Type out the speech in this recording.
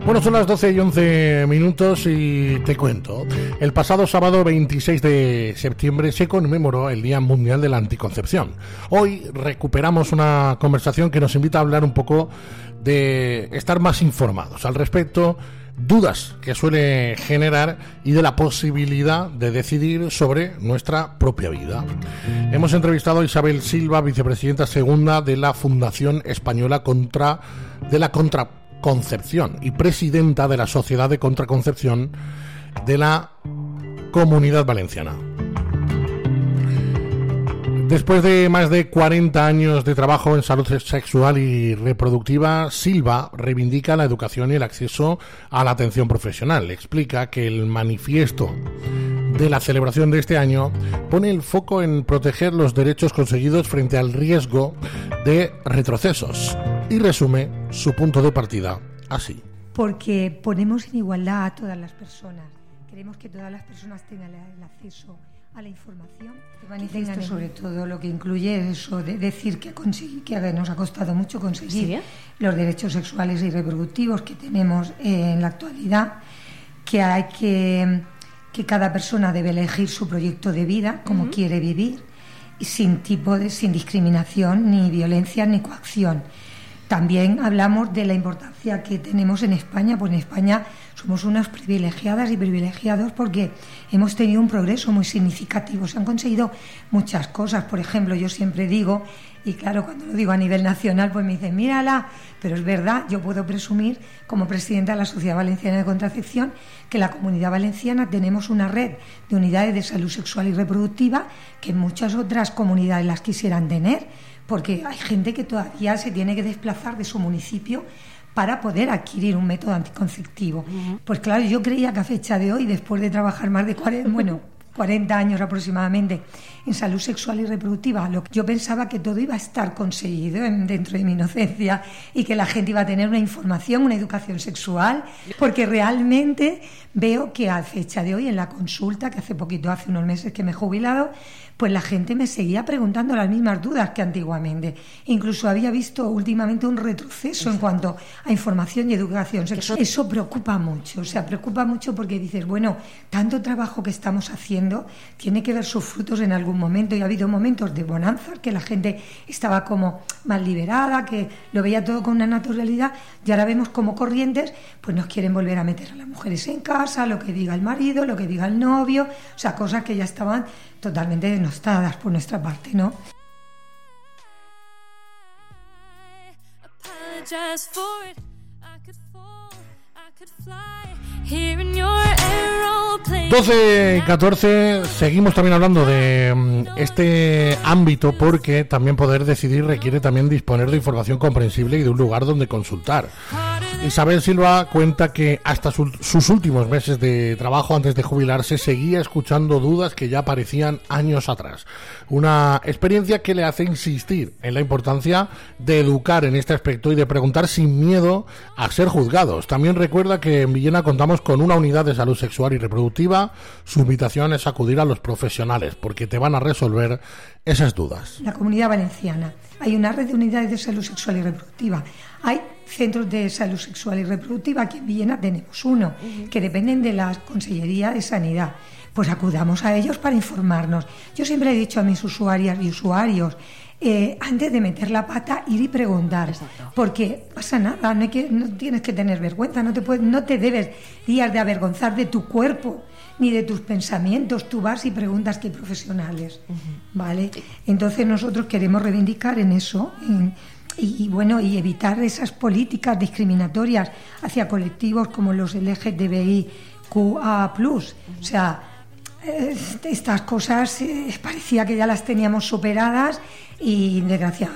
Bueno, son las 12:11 y te cuento. El pasado sábado 26 de septiembre se conmemoró el Día Mundial de la Anticoncepción. Hoy recuperamos una conversación que nos invita a hablar un poco de estar más informados al respecto, dudas que suele generar y de la posibilidad de decidir sobre nuestra propia vida. Hemos entrevistado a Isabel Silva, vicepresidenta segunda de la Fundación Española de la Contraconcepción y presidenta de la Sociedad de Contraconcepción de la Comunidad Valenciana. Después de más de 40 años de trabajo en salud sexual y reproductiva, Silva reivindica la educación y el acceso a la atención profesional. Explica que el manifiesto de la celebración de este año pone el foco en proteger los derechos conseguidos frente al riesgo de retrocesos y resume su punto de partida así. Porque ponemos en igualdad a todas las personas. Queremos que todas las personas tengan el acceso a la información. Este manifiesto sobre todo lo que incluye es eso de decir que nos ha costado mucho conseguir los derechos sexuales y reproductivos que tenemos en la actualidad, que hay que cada persona debe elegir su proyecto de vida como quiere vivir y sin discriminación, ni violencia, ni coacción. También hablamos de la importancia que tenemos en España, pues en España somos unas privilegiadas y privilegiados porque hemos tenido un progreso muy significativo, se han conseguido muchas cosas. Por ejemplo, yo siempre digo, y claro, cuando lo digo a nivel nacional, pues me dicen, mírala, pero es verdad, yo puedo presumir como presidenta de la Sociedad Valenciana de Contracepción que en la Comunidad Valenciana tenemos una red de unidades de salud sexual y reproductiva que muchas otras comunidades las quisieran tener, porque hay gente que todavía se tiene que desplazar de su municipio para poder adquirir un método anticonceptivo. Pues claro, yo creía que a fecha de hoy, después de trabajar más de 40 años aproximadamente en salud sexual y reproductiva, yo pensaba que todo iba a estar conseguido dentro de mi inocencia y que la gente iba a tener una información, una educación sexual, porque realmente veo que a fecha de hoy en la consulta, que hace unos meses que me he jubilado, pues la gente me seguía preguntando las mismas dudas que antiguamente. Incluso había visto últimamente un retroceso en cuanto a información y educación sexual. Eso preocupa mucho, preocupa mucho porque dices, bueno, tanto trabajo que estamos haciendo tiene que ver sus frutos en algún momento, y ha habido momentos de bonanza, que la gente estaba como más liberada, que lo veía todo con una naturalidad, y ahora vemos como corrientes pues nos quieren volver a meter a las mujeres en casa, lo que diga el marido, lo que diga el novio, cosas que ya estaban totalmente denostadas por nuestra parte, ¿no? 12:14, seguimos también hablando de este ámbito porque también poder decidir requiere también disponer de información comprensible y de un lugar donde consultar. Isabel Silva cuenta que hasta sus últimos meses de trabajo antes de jubilarse seguía escuchando dudas que ya aparecían años atrás. Una experiencia que le hace insistir en la importancia de educar en este aspecto y de preguntar sin miedo a ser juzgados. También recuerda que en Villena contamos con una unidad de salud sexual y reproductiva. Su invitación es acudir a los profesionales porque te van a resolver esas dudas. En la Comunidad Valenciana hay una red de unidades de salud sexual y reproductiva. Hay centros de salud sexual y reproductiva. Aquí en Villena tenemos uno que dependen de la Consellería de Sanidad. Pues acudamos a ellos para informarnos. Yo siempre he dicho a mis usuarias y usuarios, antes de meter la pata, ir y preguntar. Exacto. Porque pasa nada, no tienes que tener vergüenza, no te debes días de avergonzar de tu cuerpo ni de tus pensamientos. Tú vas y preguntas que hay profesionales, ¿vale? Entonces nosotros queremos reivindicar en eso y evitar esas políticas discriminatorias hacia colectivos como los LGTBIQA+. Estas cosas parecía que ya las teníamos superadas y desgraciadamente